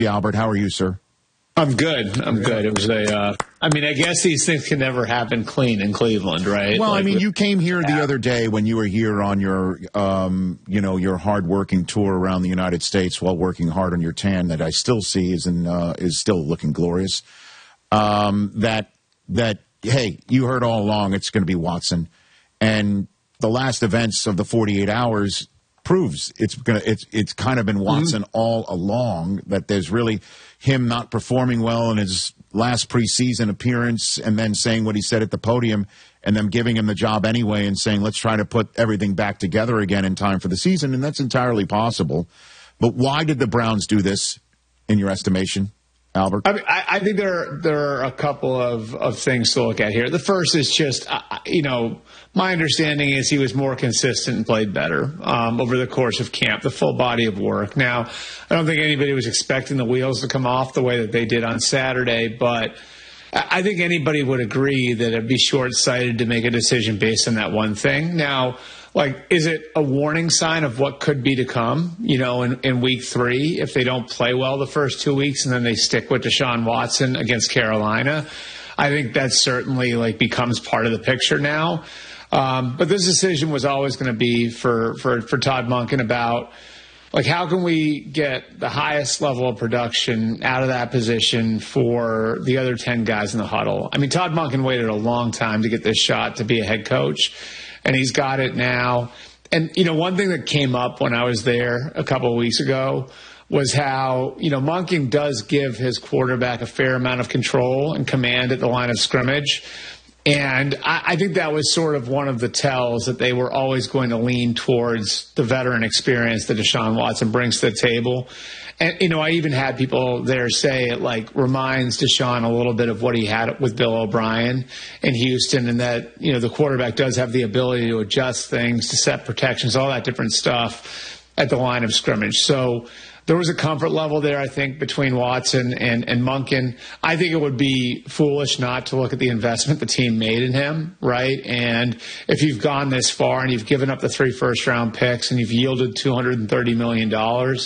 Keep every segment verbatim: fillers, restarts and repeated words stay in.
Albert, how are you, sir? I'm good. I'm good. It was a, uh, I mean, I guess these things can never happen clean in Cleveland, right? Well, like I mean, with, you came here yeah. the other day when you were here on your, um, you know, your hard-working tour around the United States while working hard on your tan that I still see is in, uh, is still looking glorious. Um, that, that, hey, you heard all along it's going to be Watson. And the last events of the forty-eight hours proves it's gonna it's it's kind of been Watson mm-hmm. all along, that there's really him not performing well in his last preseason appearance and then saying what he said at the podium and them giving him the job anyway and saying let's try to put everything back together again in time for the season, and that's entirely possible. But why did the Browns do this in your estimation, Albert? I mean, I, I think there are, there are a couple of, of things to look at here. The first is just, uh, you know, my understanding is he was more consistent and played better um, over the course of camp, the full body of work. Now, I don't think anybody was expecting the wheels to come off the way that they did on Saturday, but I think anybody would agree that it'd be short-sighted to make a decision based on that one thing. Now, like, is it a warning sign of what could be to come, you know, in, in week three if they don't play well the first two weeks and then they stick with Deshaun Watson against Carolina? I think that certainly, like, becomes part of the picture now. Um, but this decision was always going to be for, for, for Todd Monken about, like, how can we get the highest level of production out of that position for the other ten guys in the huddle? I mean, Todd Monken waited a long time to get this shot to be a head coach, and he's got it now. And, you know, one thing that came up when I was there a couple of weeks ago was how, you know, Monken does give his quarterback a fair amount of control and command at the line of scrimmage. And I, I think that was sort of one of the tells that they were always going to lean towards the veteran experience that Deshaun Watson brings to the table. And, you know, I even had people there say it, like, reminds Deshaun a little bit of what he had with Bill O'Brien in Houston, and that, you know, the quarterback does have the ability to adjust things, to set protections, all that different stuff at the line of scrimmage. So there was a comfort level there, I think, between Watson and, and Monken. I think it would be foolish not to look at the investment the team made in him, right? And if you've gone this far and you've given up the three first-round picks and you've yielded two hundred thirty million dollars,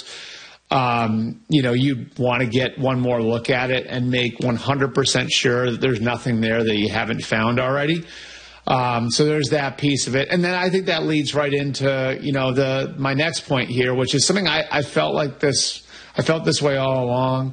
um, you know, you want to get one more look at it and make one hundred percent sure that there's nothing there that you haven't found already. Um, so there's that piece of it. And then I think that leads right into, you know, the, my next point here, which is something I, I felt like this, I felt this way all along.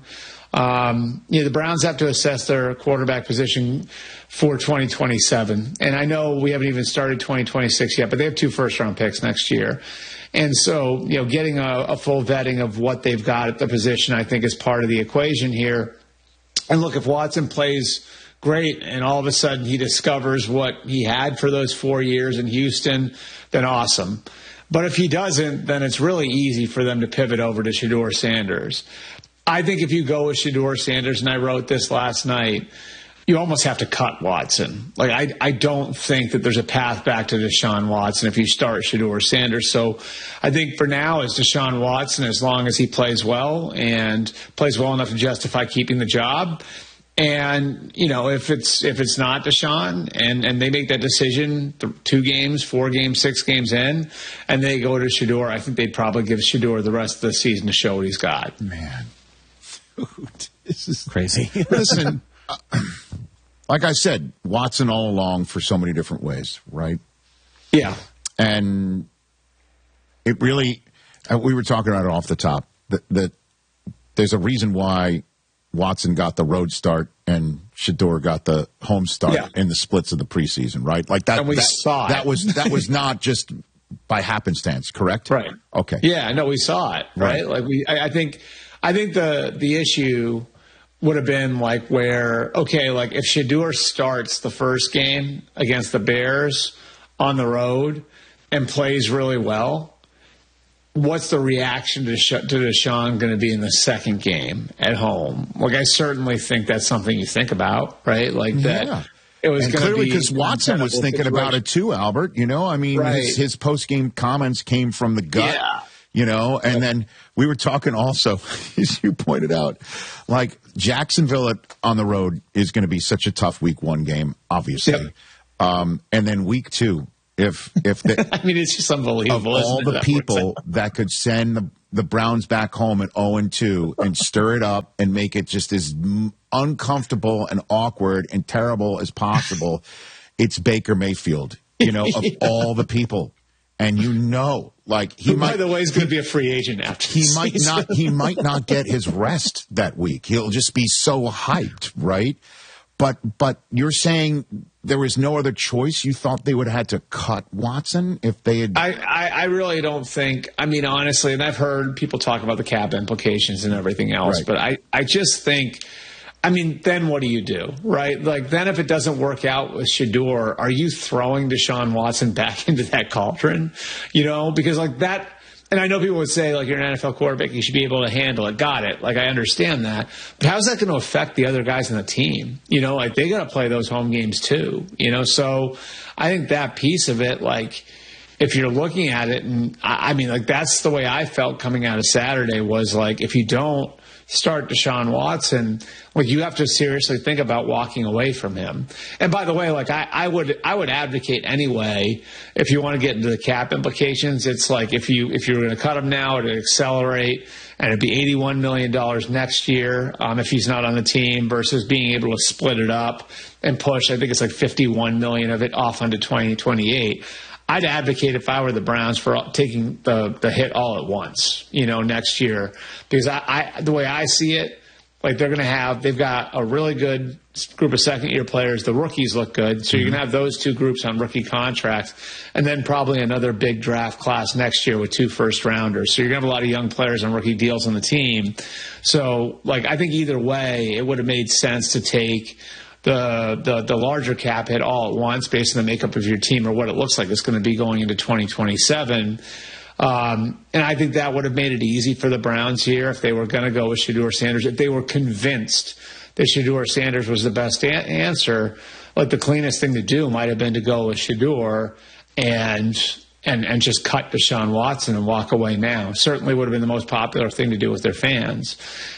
Um, you know, the Browns have to assess their quarterback position for twenty twenty-seven. And I know we haven't even started twenty twenty-six yet, but they have two first round picks next year. And so, you know, getting a, a full vetting of what they've got at the position, I think, is part of the equation here. And look, if Watson plays great, and all of a sudden he discovers what he had for those four years in Houston, then awesome. But if he doesn't, then it's really easy for them to pivot over to Shedeur Sanders. I think if you go with Shedeur Sanders, and I wrote this last night, you almost have to cut Watson. Like, I, I don't think that there's a path back to Deshaun Watson if you start Shedeur Sanders. So I think for now it's Deshaun Watson as long as he plays well and plays well enough to justify keeping the job. And, you know, if it's if it's not Deshaun and, and they make that decision th- two games, four games, six games in, and they go to Shedeur, I think they'd probably give Shedeur the rest of the season to show what he's got. Man, dude, this is crazy. Listen, uh, like I said, Watson all along for so many different ways, right? Yeah. And it really, uh, we were talking about it off the top, that, that there's a reason why Watson got the road start and Shedeur got the home start yeah. in the splits of the preseason, right? Like that. And we that, saw that it. was that was not just by happenstance, correct? Right. Okay. Yeah. No, we saw it. Right. right. Like we, I, I think, I think the the issue would have been like where okay, like if Shedeur starts the first game against the Bears on the road and plays really well, what's the reaction to, Sh- to Deshaun going to be in the second game at home? Like, I certainly think that's something you think about, right? Like that. Yeah. It was and going to clearly be because Watson was thinking situation. about it too, Albert. You know, I mean, right. his, his post-game comments came from the gut. Yeah. You know, and yep. then we were talking also, as you pointed out, like Jacksonville at, on the road is going to be such a tough week one game, obviously. Yep. Um, and then week two. If if the, I mean, it's just unbelievable. Of all isn't it, the people that could send the the Browns back home at oh and two and stir it up and make it just as uncomfortable and awkward and terrible as possible, it's Baker Mayfield, you know, of yeah. all the people. And you know, like he Who, might. By the way, is going to be a free agent after. He might season. not. He might not get his rest that week. He'll just be so hyped, right? But but you're saying there was no other choice. You thought they would have had to cut Watson if they had. I, I, I really don't think. I mean, honestly, and I've heard people talk about the cap implications and everything else, right. but I, I just think. I mean, then what do you do, right? Like, then if it doesn't work out with Shedeur, are you throwing Deshaun Watson back into that cauldron? You know, because like that, and I know people would say, like, you're an N F L quarterback, you should be able to handle it. Got it. Like, I understand that. But how's that going to affect the other guys on the team? You know, like, they got to play those home games too, you know? So I think that piece of it, like, if you're looking at it, and I, I mean, like, that's the way I felt coming out of Saturday was like, if you don't start Deshaun Watson, like you have to seriously think about walking away from him. And by the way, like I, I would I would advocate anyway, if you want to get into the cap implications, it's like if you if you're going to cut him now, it'd accelerate and it'd be eighty-one million dollars next year um, if he's not on the team versus being able to split it up and push, I think it's like fifty-one million dollars of it off onto twenty twenty-eight. I'd advocate if I were the Browns for taking the, the hit all at once, you know, next year. Because I, I the way I see it, like they're going to have, they've got a really good group of second-year players. The rookies look good. So you're going to have those two groups on rookie contracts. And then probably another big draft class next year with two first-rounders. So you're going to have a lot of young players on rookie deals on the team. So, like, I think either way, it would have made sense to take The, the the larger cap hit all at once based on the makeup of your team or what it looks like it's going to be going into twenty twenty-seven. Um, and I think that would have made it easy for the Browns here if they were going to go with Shedeur Sanders. If they were convinced that Shedeur Sanders was the best a- answer, like the cleanest thing to do might have been to go with Shedeur and and and just cut Deshaun Watson and walk away now. Certainly would have been the most popular thing to do with their fans.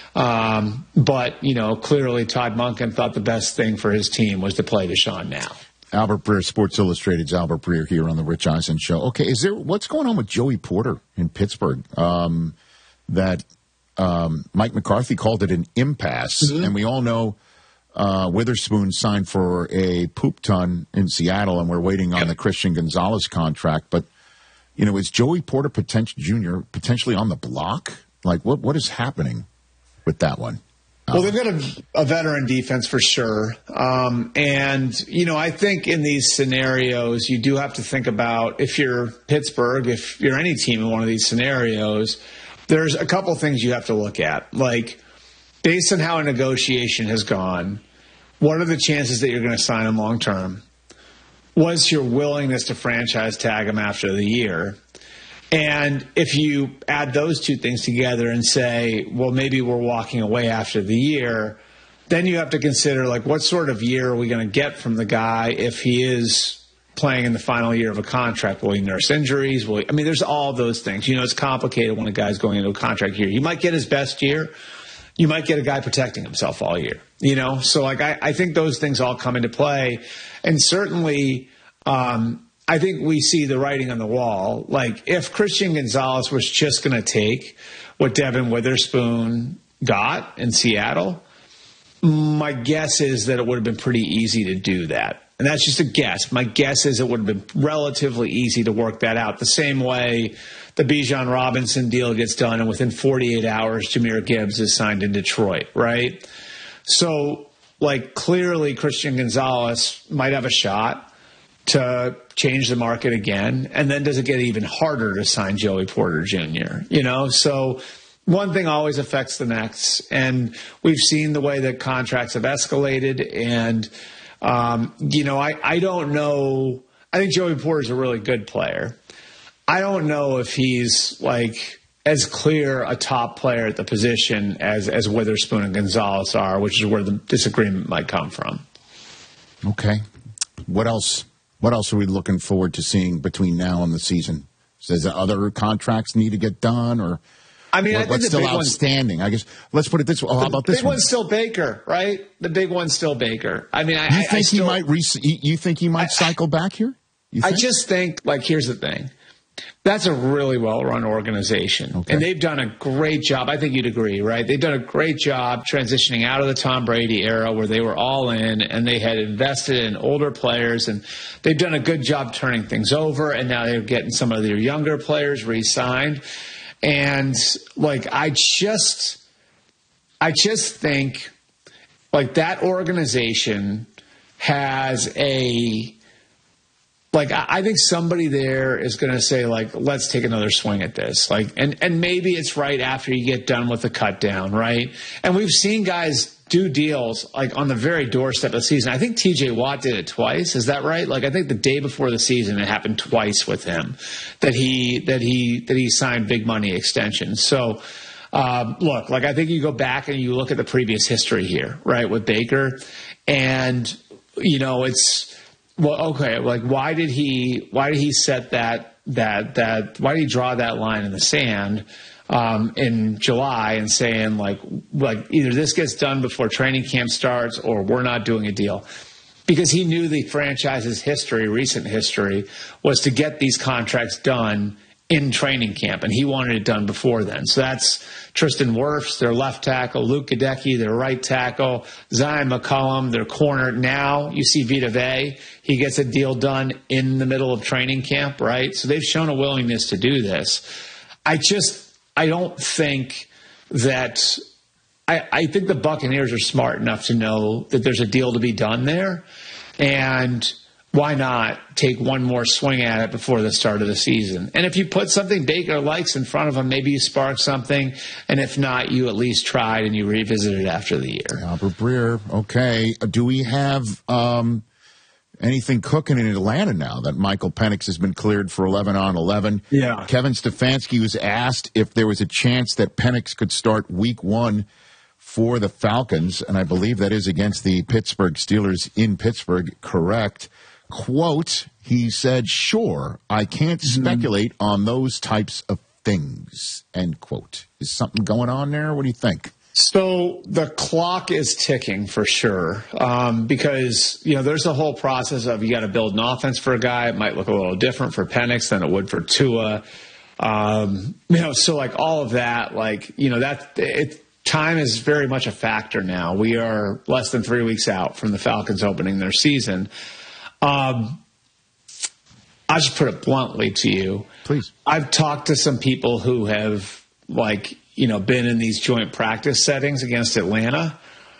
Um, but, you know, clearly Todd Monken thought the best thing for his team was to play Deshaun now. Albert Breer, Sports Illustrated's Albert Breer here on the Rich Eisen Show. Okay, is there what's going on with Joey Porter in Pittsburgh? Um, that um, Mike McCarthy called it an impasse, mm-hmm. and we all know uh, Witherspoon signed for a poop ton in Seattle, and we're waiting on yep. the Christian Gonzalez contract. But you know, is Joey Porter potential Junior potentially on the block? Like, what what is happening with that one? Well, they've got a, a veteran defense for sure. Um, and, you know, I think in these scenarios, you do have to think about if you're Pittsburgh, if you're any team in one of these scenarios, there's a couple things you have to look at. Like, based on how a negotiation has gone, what are the chances that you're going to sign him long term? What's your willingness to franchise tag him after the year? And if you add those two things together and say, well, maybe we're walking away after the year, then you have to consider, like, what sort of year are we going to get from the guy if he is playing in the final year of a contract? Will he nurse injuries? Will he, I mean, there's all those things. You know, it's complicated when a guy's going into a contract year. You might get his best year. You might get a guy protecting himself all year, you know? So, like, I, I think those things all come into play. And certainly um, – I think we see the writing on the wall. Like, if Christian Gonzalez was just going to take what Devin Witherspoon got in Seattle, my guess is that it would have been pretty easy to do that. And that's just a guess. My guess is it would have been relatively easy to work that out. The same way the Bijan Robinson deal gets done, and within forty-eight hours, Jahmyr Gibbs is signed in Detroit, right? So, like, clearly Christian Gonzalez might have a shot to change the market again. And then does it get even harder to sign Joey Porter Junior? You know, so one thing always affects the next. And we've seen the way that contracts have escalated. And, um, you know, I, I don't know. I think Joey Porter is a really good player. I don't know if he's like as clear a top player at the position as, as Witherspoon and Gonzalez are, which is where the disagreement might come from. Okay. What else? What else are we looking forward to seeing between now and the season? Does other contracts need to get done, or I mean, what, I think what's the still big outstanding? One, I guess let's put it this way. Oh, how about this one? The big one? one's still Baker, right? The big one's still Baker. I mean, I, you think I, I still, he might? Re- you think he might I, cycle back here? I just think, like, here's the thing: That's a really well-run organization. Okay. And they've done a great job. I think you'd agree, right? They've done a great job transitioning out of the Tom Brady era where they were all in and they had invested in older players, and they've done a good job turning things over, and now they're getting some of their younger players re-signed. And, like, I just, I just think, like, that organization has a... Like, I think somebody there is going to say, like, let's take another swing at this. Like, and, and maybe it's right after you get done with the cut down, right? And we've seen guys do deals, like, on the very doorstep of the season. I think T J Watt did it twice. Is that right? Like, I think the day before the season, it happened twice with him that he that he that he signed big money extensions. So, um, look, like, I think you go back and you look at the previous history here, right, with Baker, and you know, it's. Well, okay. Like, why did he? Why did he set that? That that? Why did he draw that line in the sand um, in July and saying like, like either this gets done before training camp starts or we're not doing a deal? Because he knew the franchise's history, recent history, was to get these contracts done in training camp, and he wanted it done before then. So that's Tristan Wirfs, their left tackle, Luke Gadecki, their right tackle, Zion McCollum, their corner. Now you see Vita Vea. He gets a deal done in the middle of training camp, right? So they've shown a willingness to do this. I just, I don't think that, I, I think the Buccaneers are smart enough to know that there's a deal to be done there. And why not take one more swing at it before the start of the season? And if you put something Baker likes in front of him, maybe you spark something. And if not, you at least tried and you revisit it after the year. Albert Breer, okay. Do we have um, anything cooking in Atlanta now that Michael Penix has been cleared for eleven on eleven? Yeah. Kevin Stefanski was asked if there was a chance that Penix could start week one for the Falcons, and I believe that is against the Pittsburgh Steelers in Pittsburgh, correct? Quote, he said, sure, I can't speculate mm-hmm. on those types of things, end quote. Is something going on there? What do you think? So the clock is ticking for sure um, because, you know, there's a whole process of you got to build an offense for a guy. It might look a little different for Penix than it would for Tua. Um, you know, so like all of that, like, you know, that it, time is very much a factor now. We are less than three weeks out from the Falcons opening their season. Um, I'll just put it bluntly to you. Please. I've talked to some people who have, like, you know, been in these joint practice settings against Atlanta,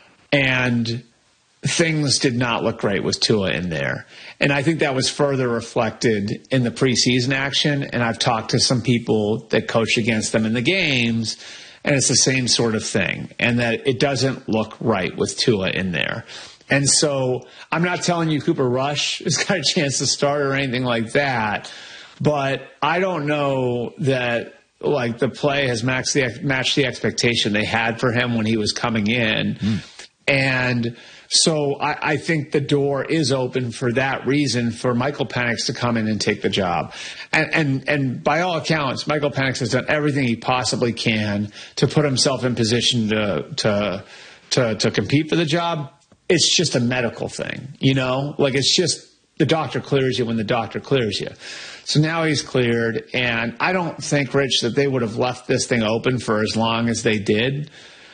and things did not look great with Tua in there. And I think that was further reflected in the preseason action. And I've talked to some people that coached against them in the games, and it's the same sort of thing, and that it doesn't look right with Tua in there. And so I'm not telling you Cooper Rush has got a chance to start or anything like that, but I don't know that like the play has matched the, matched the expectation they had for him when he was coming in. Mm. And so I, I think the door is open for that reason for Michael Penix to come in and take the job. And, and, and by all accounts, Michael Penix has done everything he possibly can to put himself in position to, to, to, to compete for the job. It's just a medical thing, you know, like it's just the doctor clears you when the doctor clears you. So now he's cleared. And I don't think, Rich, that they would have left this thing open for as long as they did.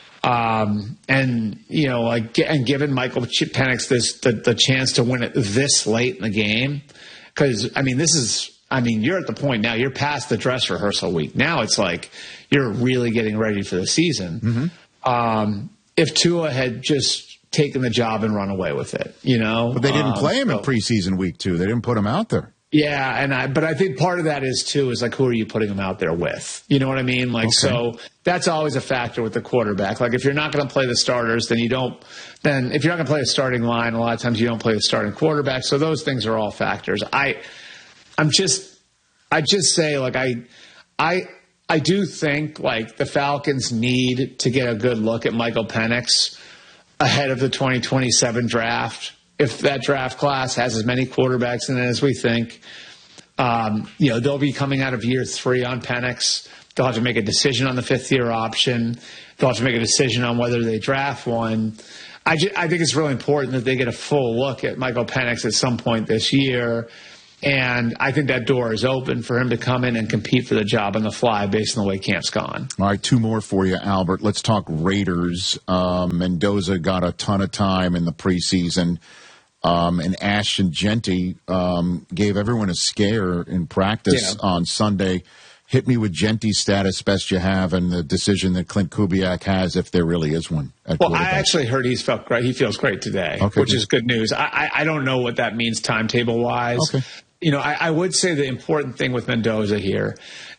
Um, and, you know, like, and given Michael Penix this, the, the chance to win it this late in the game. Cause I mean, this is, I mean, you're at the point now, you're past the dress rehearsal week. Now it's like, you're really getting ready for the season. Mm-hmm. Um, if Tua had just taken the job and run away with it, you know, but they didn't play him um, in preseason week two. They didn't put him out there. Yeah. And I, but I think part of that is too, is like, who are you putting him out there with? You know what I mean? Like, okay. So that's always a factor with the quarterback. Like if you're not going to play the starters, then you don't, then if you're not going to play a starting line, a lot of times you don't play the starting quarterback. So those things are all factors. I, I'm just, I just say like, I, I, I do think like the Falcons need to get a good look at Michael Penix ahead of the twenty twenty-seven draft. If that draft class has as many quarterbacks in it as we think, um, you know, they'll be coming out of year three on Penix. They'll have to make a decision on the fifth year option. They'll have to make a decision on whether they draft one. I, just, I think it's really important that they get a full look at Michael Penix at some point this year. And I think that door is open for him to come in and compete for the job on the fly based on the way camp's gone. All right, two more for you, Albert. Let's talk Raiders. Um, Mendoza got a ton of time in the preseason, um, and Ashton Jeanty um, gave everyone a scare in practice yeah. on Sunday. Hit me with Jeanty's status best you have and the decision that Clint Kubiak has, if there really is one. Well, I actually heard he's felt great. He feels great today, okay, which good. is good news. I, I, I don't know what that means timetable-wise. Okay. You know, I, I would say the important thing with Mendoza here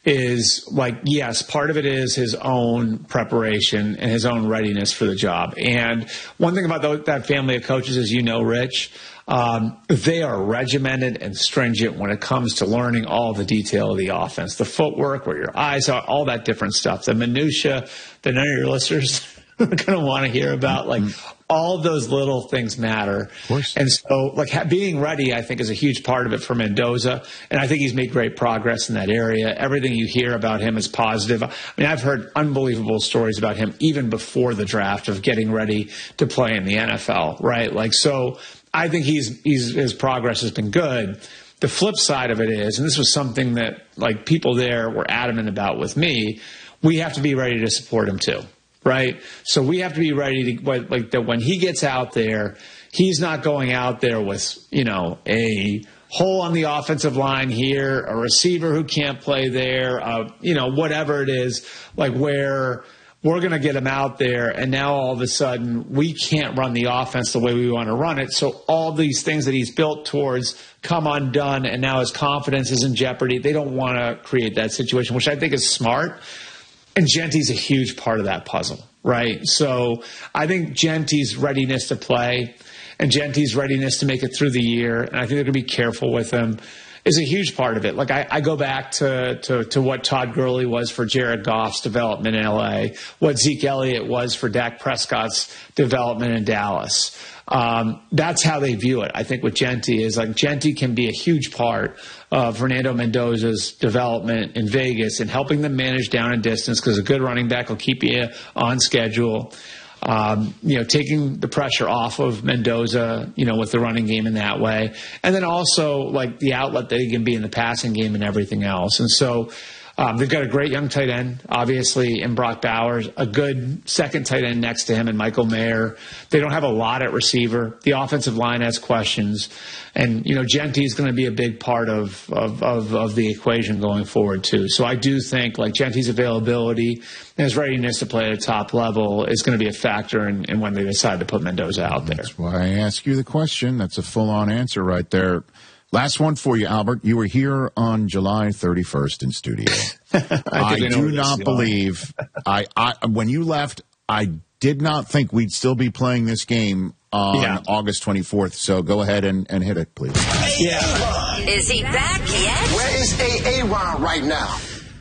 is, like, yes, part of it is his own preparation and his own readiness for the job. And one thing about the, that family of coaches, as you know, Rich, um, they are regimented and stringent when it comes to learning all the detail of the offense, the footwork, where your eyes are, all that different stuff, the minutia that none of your listeners are going to want to hear about. Like, mm-hmm. all those little things matter. Of course. And so, like, ha- being ready, I think, is a huge part of it for Mendoza. And I think he's made great progress in that area. Everything you hear about him is positive. I mean, I've heard unbelievable stories about him even before the draft of getting ready to play in the N F L, right? Like, so I think he's, he's his progress has been good. The flip side of it is, and this was something that, like, people there were adamant about with me, we have to be ready to support him too. Right. So we have to be ready to, like, that when he gets out there, he's not going out there with, you know, a hole on the offensive line here, a receiver who can't play there, uh, you know, whatever it is, like, where we're going to get him out there and now all of a sudden we can't run the offense the way we want to run it. So all these things that he's built towards come undone and now his confidence is in jeopardy. They don't want to create that situation, which I think is smart. And Jeanty's a huge part of that puzzle, right? So I think Jeanty's readiness to play and Jeanty's readiness to make it through the year, and I think they're going to be careful with him, is a huge part of it. Like, I, I go back to, to, to what Todd Gurley was for Jared Goff's development in L A, what Zeke Elliott was for Dak Prescott's development in Dallas. Um, that's how they view it. I think with Jeanty is, like, Jeanty can be a huge part of Fernando Mendoza's development in Vegas and helping them manage down and distance, because a good running back will keep you on schedule. Um, you know, taking the pressure off of Mendoza, you know, with the running game in that way. And then also, like, the outlet that he can be in the passing game and everything else. And so um, they've got a great young tight end, obviously, in Brock Bowers, a good second tight end next to him in Michael Mayer. They don't have a lot at receiver. The offensive line has questions. And, you know, Jeanty is going to be a big part of, of, of, of the equation going forward, too. So I do think, like, Jeanty's availability and his readiness to play at a top level is going to be a factor in, in when they decide to put Mendoza out there. That's why I ask you the question. That's a full-on answer right there. Last one for you, Albert. You were here on July thirty-first in studio. I, I do not believe I, I when you left, I did not think we'd still be playing this game on yeah. August twenty-fourth. So go ahead and, and hit it, please. Yeah. Is he back yet? Where is A-A-Ron right now?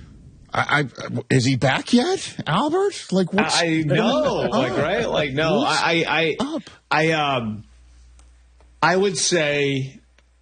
I, I, is he back yet, Albert? Like, what's I know, like, right? Like, no, I, I, I, I, um, I would say.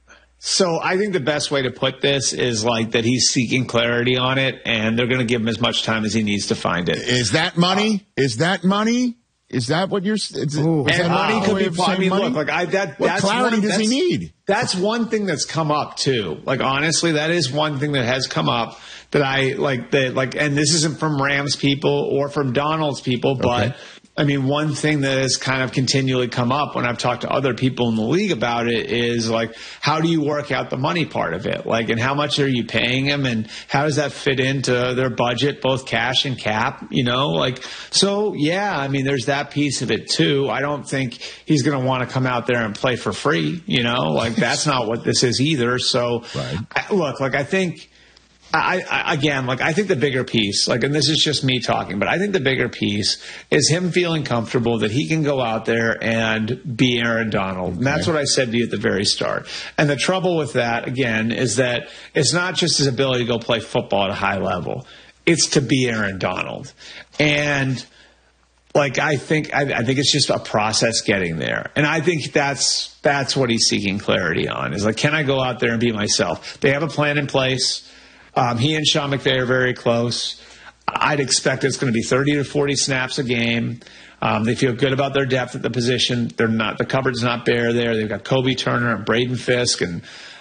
So I think the best way to put this is, like, that he's seeking clarity on it, and they're going to give him as much time as he needs to find it. Is that money? Uh, is that money? Is that what you're? Is, is and that money could be. I mean, money? look, like I that. What that's clarity one, does that's, he need? That's one thing that's come up too. Like, honestly, that is one thing that has come up that I like. That like, and this isn't from Rams people or from Donald's people, but. Okay. I mean, one thing that has kind of continually come up when I've talked to other people in the league about it is, like, how do you work out the money part of it? Like, and how much are you paying him, and how does that fit into their budget, both cash and cap, you know? Like, so, yeah, I mean, there's that piece of it, too. I don't think he's going to want to come out there and play for free, you know? Like, that's not what this is either. So, right. I, look, like, I think... I, I, again, like, I think the bigger piece, like, and this is just me talking, but I think the bigger piece is him feeling comfortable that he can go out there and be Aaron Donald. And that's what I said to you at the very start. And the trouble with that, again, is that it's not just his ability to go play football at a high level. It's to be Aaron Donald. And, like, I think, I, I think it's just a process getting there. And I think that's, that's what he's seeking clarity on, is, like, can I go out there and be myself? They have a plan in place. Um, he and Sean McVay are very close. I'd expect it's going to be thirty to forty snaps a game. Um, they feel good about their depth at the position. They're not, the cupboard's not bare there. They've got Kobe Turner and Braden Fisk and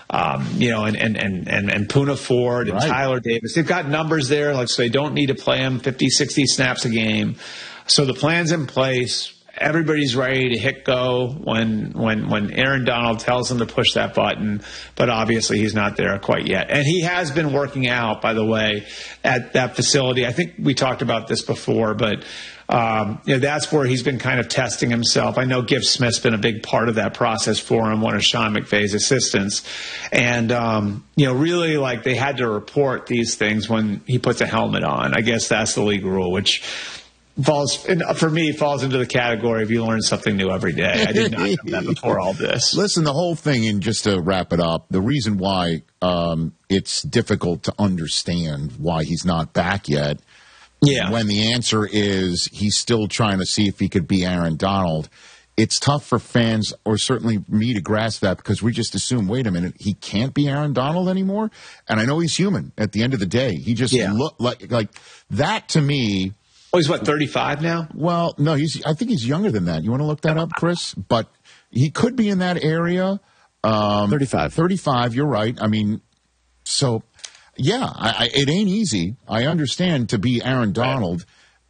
um, you know, and, and, and, and, and Poona Ford and Right. Tyler Davis. They've got numbers there, like, so they don't need to play him fifty, sixty snaps a game. So the plan's in place. Everybody's ready to hit go when when when Aaron Donald tells them to push that button, but obviously he's not there quite yet. And he has been working out, by the way, at that facility. I think we talked about this before, but um, you know, that's where he's been kind of testing himself. I know Giff Smith's been a big part of that process for him, one of Sean McVay's assistants. And, um, you know, really, like, they had to report these things when he puts a helmet on. I guess that's the league rule, which falls, and for me, falls into the category of you learn something new every day. I did not know that before all this. Listen, the whole thing, and just to wrap it up, the reason why um, it's difficult to understand why he's not back yet, Yeah. when the answer is he's still trying to see if he could be Aaron Donald, it's tough for fans, or certainly me, to grasp that, because we just assume, wait a minute, he can't be Aaron Donald anymore? And I know he's human at the end of the day. He just Yeah. looked like, like that to me. Oh, he's what, thirty-five now? Well, no, he's. I think he's younger than that. You want to look that up, Chris? But he could be in that area. Um, thirty-five. thirty-five, you're right. I mean, so, yeah, I, I, it ain't easy. I understand to be Aaron Donald.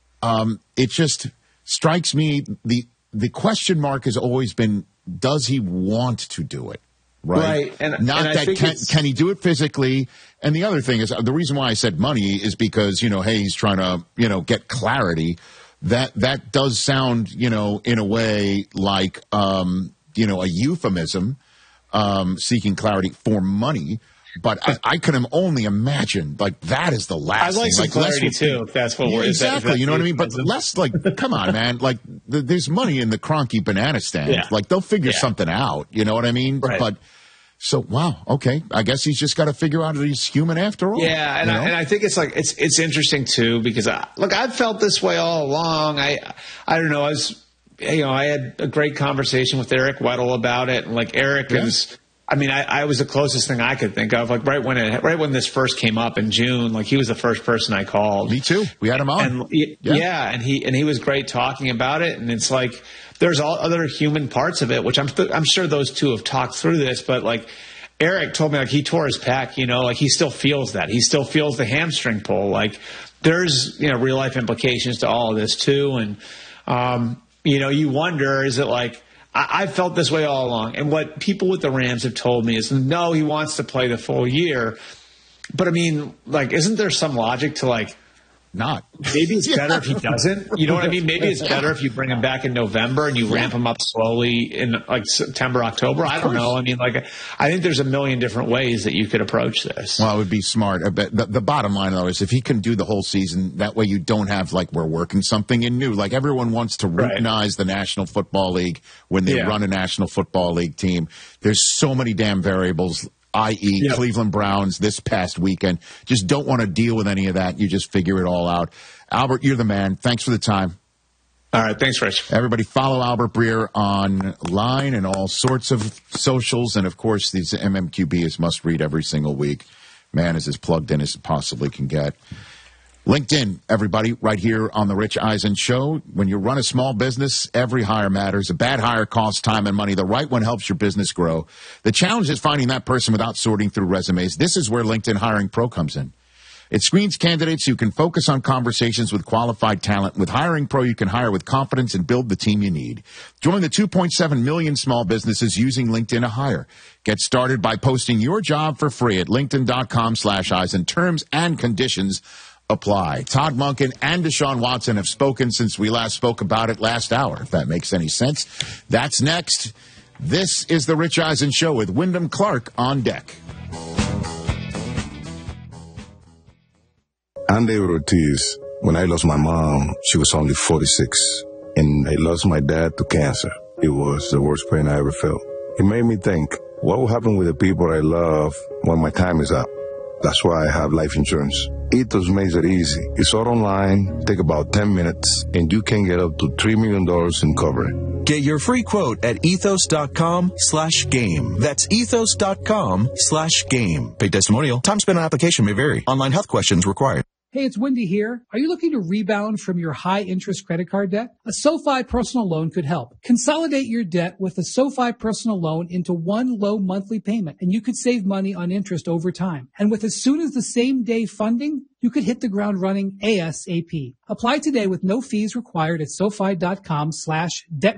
Um, it just strikes me, the the question mark has always been, does he want to do it? Right. Right. And, Not and I that think can, it's- can he do it physically? And the other thing is, the reason why I said money is because, you know, hey, he's trying to, you know, get clarity. That that does sound, you know, in a way like, um, you know, a euphemism, um, seeking clarity for money. But I, I can only imagine, like, that is the last I'd like thing. some less clarity, would- too, if that's what Yeah, we're if that- if exactly. that's You know what I mean? But euphemism. less, like, come on, man. Like, th- there's money in the Cronky banana stand. Yeah. Like, they'll figure Yeah. something out. You know what I mean? Right. But so, wow, okay. I guess he's just got to figure out that he's human after all. Yeah, and you I, know? and I think it's like it's it's interesting too, because I, look, I've felt this way all along. I I don't know. I was you know I had a great conversation with Eric Weddle about it, and like Eric Yeah. is. I mean, I, I was the closest thing I could think of. Like right when it, right when this first came up in June, like he was the first person I called. Me too. We had him on. And yeah. Yeah. yeah, and he and he was great talking about it. And it's like there's all other human parts of it, which I'm th- I'm sure those two have talked through this. But like Eric told me, like he tore his pec, you know, like he still feels that. He still feels the hamstring pull. Like there's you know real life implications to all of this too. And um, you know, you wonder, is it like I, I've felt this way all along. And what people with the Rams have told me is, no, he wants to play the full year. But I mean, like, isn't there some logic to like, Not. maybe it's better if he doesn't? You know what I mean? Maybe it's better if you bring him back in November and you ramp him up slowly in like September, October. I don't know. I mean, like, I think there's a million different ways that you could approach this. Well, it would be smart. I bet the, the bottom line, though, is if he can do the whole season, that way you don't have, like, we're working something in new. Like, everyone wants to Right. routinize the National Football League when they Yeah. run a National Football League team. There's so many damn variables, that is. Yep. Cleveland Browns this past weekend. Just don't want to deal with any of that. You just figure it all out. Albert, you're the man. Thanks for the time. All right. Thanks, Rich. Everybody follow Albert Breer online and all sorts of socials. And, of course, these M M Q B is must read every single week. Man is as plugged in as it possibly can get. LinkedIn, everybody, right here on the Rich Eisen Show. When you run a small business, every hire matters. A bad hire costs time and money. The right one helps your business grow. The challenge is finding that person without sorting through resumes. This is where LinkedIn Hiring Pro comes in. It screens candidates who can focus on conversations with qualified talent. With Hiring Pro, you can hire with confidence and build the team you need. Join the two point seven million small businesses using LinkedIn to hire. Get started by posting your job for free at linkedin.com slash Eisen. Terms and conditions apply. Todd Monken and Deshaun Watson have spoken since we last spoke about it last hour, if that makes any sense. That's next. This is the Rich Eisen Show with Wyndham Clark on deck. I'm David Ortiz. When I lost my mom, she was only forty-six. And I lost my dad to cancer. It was the worst pain I ever felt. It made me think, what will happen with the people I love when my time is up? That's why I have life insurance. Ethos makes it easy. It's all online, take about ten minutes, and you can get up to three million dollars in coverage. Get your free quote at ethos.com slash game. That's ethos.com slash game. Paid testimonial. Time spent on application may vary. Online health questions required. Hey, it's Wendy here. Are you looking to rebound from your high-interest credit card debt? A SoFi personal loan could help. Consolidate your debt with a SoFi personal loan into one low monthly payment, and you could save money on interest over time. And with as soon as the same day funding, you could hit the ground running ASAP. Apply today with no fees required at SoFi.com slash debt